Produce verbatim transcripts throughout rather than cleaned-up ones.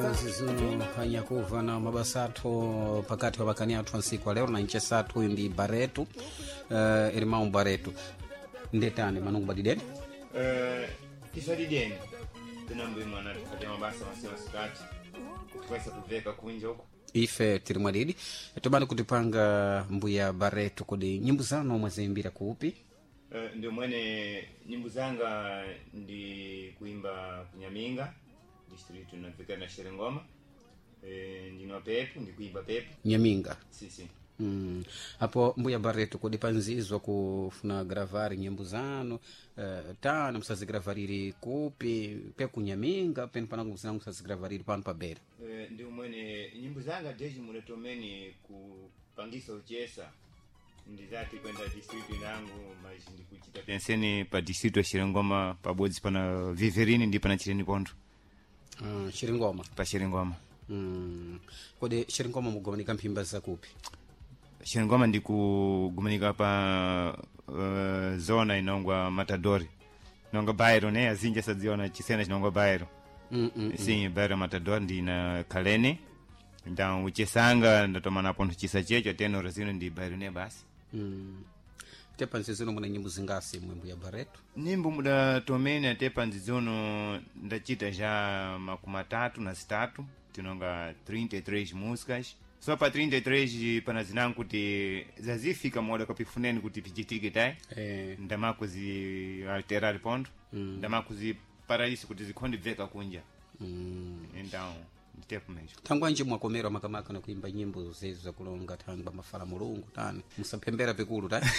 zino anyakuva na mabasatho pakati wabakani athu ansiku alero na nche sathu ndi Bareto uh, Irmão Bareto ndetani manungu badideni uh, tisadideni tinambi mwana tukati mabasa masiwa sikati tukwesa kuveka kunja huko ife tiri mwadidi tobani kutipanga mbuya Bareto kodi nyimbo zano mwazimbira kuupi uh, ndio mwene nyimbo zanga ndi kuimba kunyaminga district tunafika na Shirengoma eh ndino pepu ndi kuimba pepu Nyaminga si si mm. Hapo mbuya Bareto kodi panzizwa kufuna gravari nyimbo zano uh, tana musazigravariri kupi pe kunyaminga peni panangu msina musazigravariri pano pabere eh ndio mwene nyimbo zanga deji muletomeni kupangisa uchesa ndizati kwenda district yangu majindi kuchita penseni pa district ya Shirengoma pabodzi pana Viverini ndi pana Chireni Pondo. Uh, Shirengoma pa Shirengoma mm. Kodi Shirengoma mugomanika mpimba za kupi Shirengoma ndi kugumanika pa uh, zona inongwa Matadori inongwa Bairo ne azinja sadziona chisena chinongwa Bairo mm, mm, sim mm. Bairo Matadori ndi na Kalene ndan uchesanga ndatomana ponto chisa checho teno razino ndi Bairo ne basi mm. Tepa nzizino muna nyimbo zingasi mwembu ya Bareto nyimbo muda tomene tepa nzizono ndachita ja makumi tatu na sitatu tinonga trinta e três músicas só pa trinta e três pana zinangu kuti zazifika moda kapifuneni kuti pichitike tai eh. ndamakuzi alterar pondo mm. ndamakuzi paraisi kuti zikhondi veka kunja mm. então tepo mesmo thangwa nje mwakomera makamaka na kuimba nyimbo zezo za kulonga thangwa mafala mulungu tani musapembera pekulu ta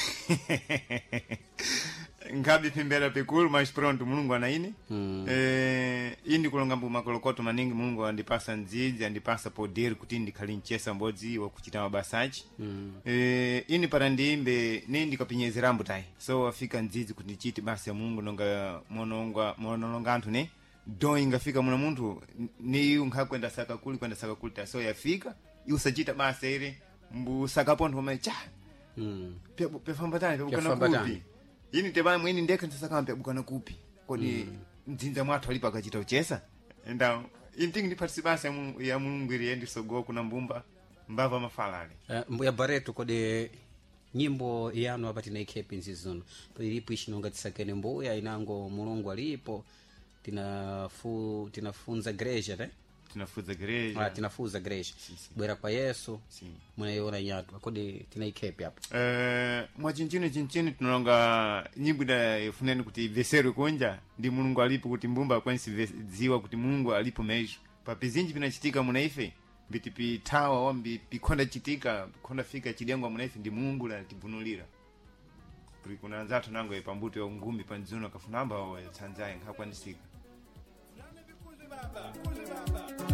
ngabi pembera pekulu mas pronto mulungu anaine mm. eh indi kulonga mbu makolokoto maningi mulungu andipasa nzizi andipasa poder kuti ndikhali nchesa mbodzi wa kuchita mabasaji mm. eh ini para ndimbe nindi kapinyezerambo tai so afika nzizi kuti ndichite basi ya mulungu nonga mononga mononga anthu ne do ingafika muna muntu ni ungakwenda saka kuli kwenda saka kuli ta so yafika usachita basa ile mbu saka pondo kama cha mm. pe pe fambatani pe bukana kupi yini tebana mwini ndeka ntsaka pe bukana kupi kodi mm. nzinza mwathu alipa akachita uchesa enda inting ni partisi basa ya mulungu ile ndi sogo kuna mbumba mbava mafalale uh, mbuya Bareto kodi nyimbo yanu apati na ikepi nzizono ilipo ishinonga tisakene mbuya inango mulungu alipo tinafu tinafunza igreja ne tinafunza igreja ah tinafunza igreja si, si. Bwera kwa Yesu si. Mwenaiona nyatu akodi tinaikepi hapo eh mwa chinchini chinchini tunonga nyimbo da ifuneni kuti veseru kunja ndi mulungu alipo kuti mbumba kwensi ziwa kuti mulungu alipo mejo papizinji pinachitika munaife biti pitawa wambi pikonda chitika konda fika chidengwa munaife ndi mulungu la tibunulira kuri kuna nzatu nango ipambuto ya ngumi panziona kafunamba wa Tanzania ngakwanisika